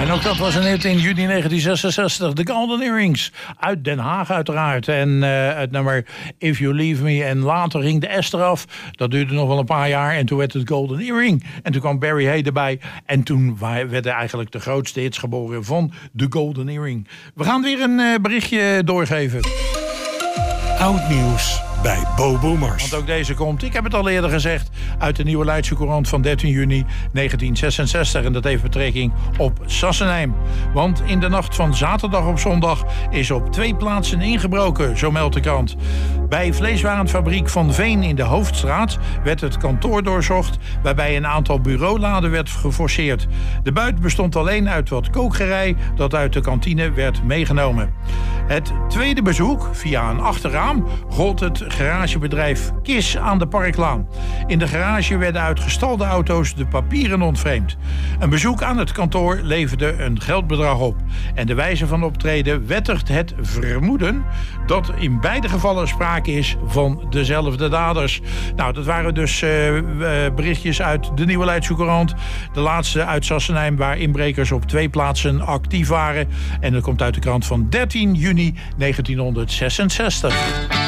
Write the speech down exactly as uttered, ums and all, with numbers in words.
En ook dat was een hit in juni negentien zesenzestig. The Golden Earrings. Uit Den Haag uiteraard. En uh, het nummer If You Leave Me. En later ging de S eraf. Dat duurde nog wel een paar jaar. En toen werd het Golden Earring. En toen kwam Barry Hay erbij. En toen werden eigenlijk de grootste hits geboren van The Golden Earring. We gaan weer een uh, berichtje doorgeven. Oud nieuws bij Bobo Mars. Want ook deze komt, ik heb het al eerder gezegd, uit de Nieuwe Leidse Courant van dertien juni negentien zesenzestig. En dat heeft betrekking op Sassenheim. Want in de nacht van zaterdag op zondag is op twee plaatsen ingebroken, zo meldt de krant. Bij vleeswarenfabriek Van Veen in de Hoofdstraat werd het kantoor doorzocht, waarbij een aantal bureauladen werd geforceerd. De buit bestond alleen uit wat kookgerei dat uit de kantine werd meegenomen. Het tweede bezoek, via een achterraam, gold het garagebedrijf Kis aan de Parklaan. In de garage werden uit gestalde auto's de papieren ontvreemd. Een bezoek aan het kantoor leverde een geldbedrag op. En de wijze van optreden wettigt het vermoeden dat in beide gevallen sprake is van dezelfde daders. Nou, dat waren dus uh, uh, berichtjes uit de Nieuwe Leidse Courant. De laatste uit Sassenheim, waar inbrekers op twee plaatsen actief waren. En dat komt uit de krant van dertien juni negentien zesenzestig.